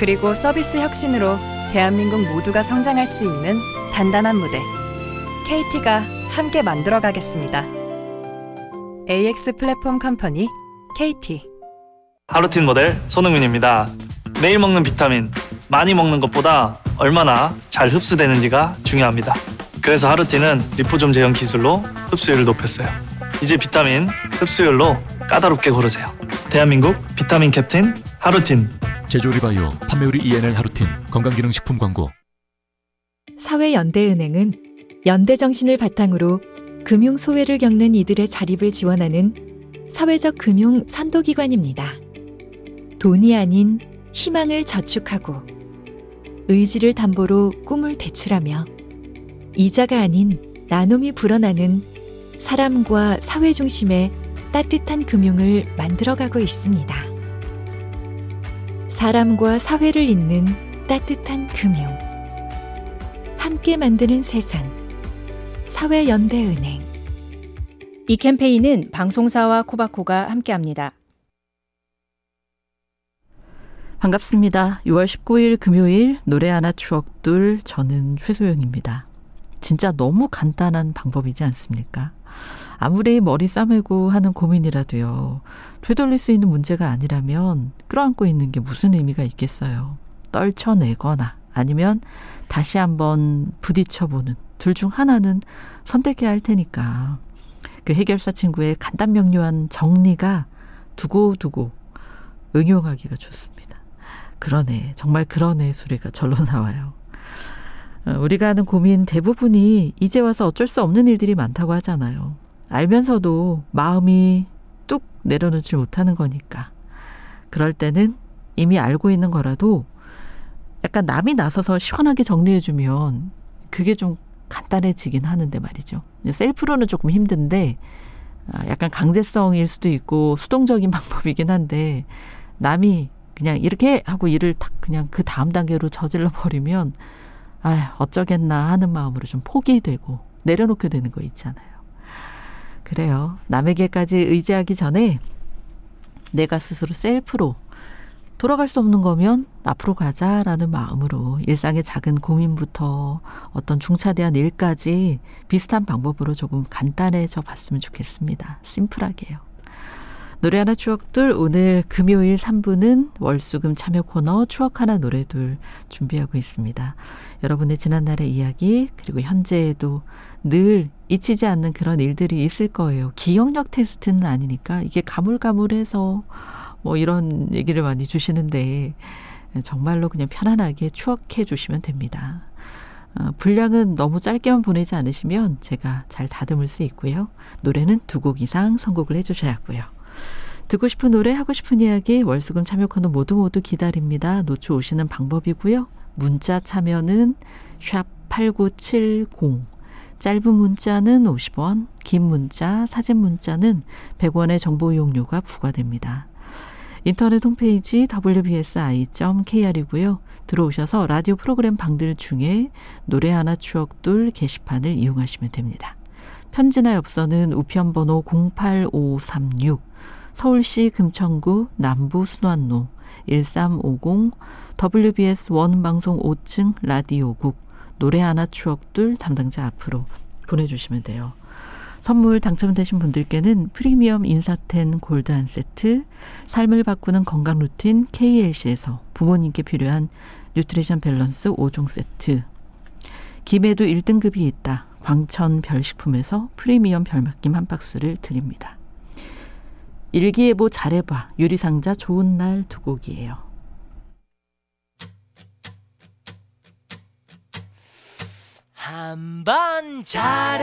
그리고 서비스 혁신으로 대한민국 모두가 성장할 수 있는 단단한 무대. KT가 함께 만들어가겠습니다. AX 플랫폼 컴퍼니 KT. 하루틴 모델 손흥민입니다. 매일 먹는 비타민, 많이 먹는 것보다 얼마나 잘 흡수되는지가 중요합니다. 그래서 하루틴은 리포좀 제형 기술로 흡수율을 높였어요. 이제 비타민 흡수율로 까다롭게 고르세요. 대한민국 비타민 캡틴 하루틴. 제조리바이오 판매우리 ENL 하루틴 건강기능식품 광고. 사회연대은행은 연대정신을 바탕으로 금융 소외를 겪는 이들의 자립을 지원하는 사회적 금융 선도기관입니다. 돈이 아닌 희망을 저축하고 의지를 담보로 꿈을 대출하며 이자가 아닌 나눔이 불어나는 사람과 사회 중심의 따뜻한 금융을 만들어가고 있습니다. 사람과 사회를 잇는 따뜻한 금융. 함께 만드는 세상. 사회연대은행. 이 캠페인은 방송사와 코바코가 함께합니다. 반갑습니다. 6월 19일 금요일 노래 하나 추억둘, 저는 최소영입니다. 진짜 너무 간단한 방법이지 않습니까? 아무리 머리 싸매고 하는 고민이라도요, 되돌릴 수 있는 문제가 아니라면 끌어안고 있는 게 무슨 의미가 있겠어요. 떨쳐내거나 아니면 다시 한번 부딪혀보는, 둘 중 하나는 선택해야 할 테니까. 그 해결사 친구의 간단 명료한 정리가 두고두고 응용하기가 좋습니다. 그러네, 정말 그러네 소리가 절로 나와요. 우리가 하는 고민 대부분이 이제 와서 어쩔 수 없는 일들이 많다고 하잖아요. 알면서도 마음이 뚝 내려놓지 못하는 거니까. 그럴 때는 이미 알고 있는 거라도 약간 남이 나서서 시원하게 정리해주면 그게 좀 간단해지긴 하는데 말이죠. 셀프로는 조금 힘든데 약간 강제성일 수도 있고 수동적인 방법이긴 한데, 남이 그냥 이렇게 하고 일을 딱 그냥 그 다음 단계로 저질러 버리면 어쩌겠나 하는 마음으로 좀 포기되고 내려놓게 되는 거 있잖아요. 그래요. 남에게까지 의지하기 전에 내가 스스로 셀프로 돌아갈 수 없는 거면 앞으로 가자라는 마음으로 일상의 작은 고민부터 어떤 중차대한 일까지 비슷한 방법으로 조금 간단해져 봤으면 좋겠습니다. 심플하게요. 노래 하나 추억둘, 오늘 금요일 3부는 월수금 참여 코너 추억 하나 노래둘 준비하고 있습니다. 여러분의 지난날의 이야기, 그리고 현재에도 늘 잊히지 않는 그런 일들이 있을 거예요. 기억력 테스트는 아니니까 이게 가물가물해서 뭐 이런 얘기를 많이 주시는데 정말로 그냥 편안하게 추억해 주시면 됩니다. 분량은 너무 짧게만 보내지 않으시면 제가 잘 다듬을 수 있고요. 노래는 2곡 이상 선곡을 해주셔야 하고요. 듣고 싶은 노래, 하고 싶은 이야기, 월수금 참여 코너 모두 기다립니다. 노출 오시는 방법이고요. 문자 참여는 샵8970, 짧은 문자는 50원, 긴 문자, 사진 문자는 100원의 정보 이용료가 부과됩니다. 인터넷 홈페이지 wbsi.kr이고요. 들어오셔서 라디오 프로그램 방들 중에 노래 하나 추억둘 게시판을 이용하시면 됩니다. 편지나 엽서는 우편번호 08536, 서울시 금천구 남부 순환로 1350, WBS 원방송 5층 라디오국 노래 하나 추억둘 담당자 앞으로 보내주시면 돼요. 선물 당첨되신 분들께는 프리미엄 인사텐 골드 한 세트, 삶을 바꾸는 건강 루틴 KLC에서 부모님께 필요한 뉴트리션 밸런스 5종 세트, 김에도 1등급이 있다 광천 별식품에서 프리미엄 별맛김 한 박스를 드립니다. 일기예보 잘해봐 유리상자 좋은 날 2곡이에요. 한번 잘해